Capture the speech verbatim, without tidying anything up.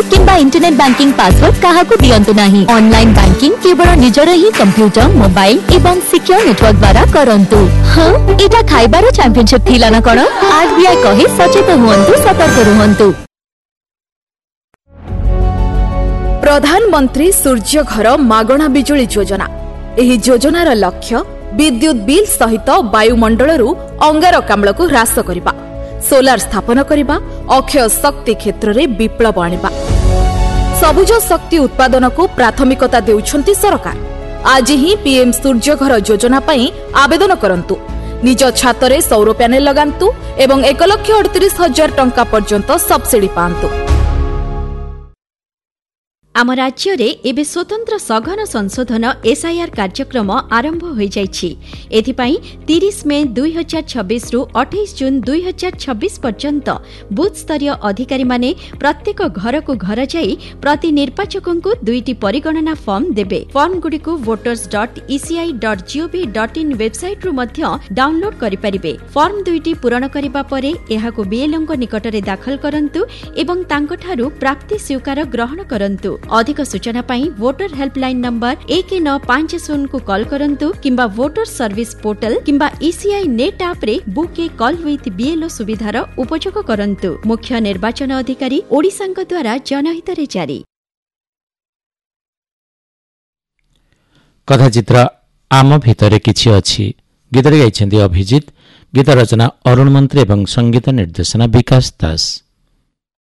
किंबा internet banking password काहाकू दियंतु नाही। Online banking केवल निजर ही कंप्यूटर मोबाइल एवं सिक्योर नेटवर्क द्वारा करंतु। हां एटा खाइबार चैंपियनशिप थिला ना कोन। आरबीआई कहे सचेत हुअंतु सतर्क रहंतु। प्रधानमंत्री सूर्य घर मागणा बिजुली योजना। एही योजनार लक्ष्य विद्युत बिल सहित वायुमंडल अंगारकाम्ल को ह्रास करने, सोलार स्थापन करने, अक्षय शक्ति क्षेत्र में विप्लव आनिबा। सबुज शक्ति उत्पादन को प्राथमिकता देउछंती सरकार। आज ही पीएम सूर्य घर योजना पई आवेदन करंतु। निज छातरे सौर पैनेल लगांतु एवं एक लक्ष अड़तीस हजार टंका पर्यंत सब्सिडी पांतु। आम राज्य रे एबे स्वतंत्र सघन संशोधन एसआईआर कार्यक्रम आरंभ हो जाइछि। एथिपाई तीस मे दुई हजार छब्बीस रु अठाईस जून दुई हजार छब्बीस पर्यंत बूथ स्तरीय अधिकारी माने प्रत्येक घर को घर जाई प्रति निर्वाचकों को दुईटी परिगणना फॉर्म देबे। फॉर्म गुडी को voters dot ECI dot gov dot in website रु मध्य डाउनलोड करि परिबे। फॉर्म दुईटी पूरण करिबा परे एहाको बीएलओ को निकट रे दाखल करंतु एवं तांकठारु प्राप्ति स्वीकार ग्रहण करंतु। अधिक सूचना पाई वोटर हेल्पलाइन नंबर एक नौ पांच शून्य को कॉल करंतु किंबा वोटर सर्विस पोर्टल किंबा ईसीआई नेट ऐप रे book A call with BLO सुविधार उपयोग करंतु। मुख्य निर्वाचन अधिकारी ओडिशांक द्वारा जनहित रे जारी। कथाचित्र आम भितरे किछि अछि गीत गाइछन्ती अभिजित। गीत रचना अरुण मंत्री एवं संगीत निर्देशना विकास दास।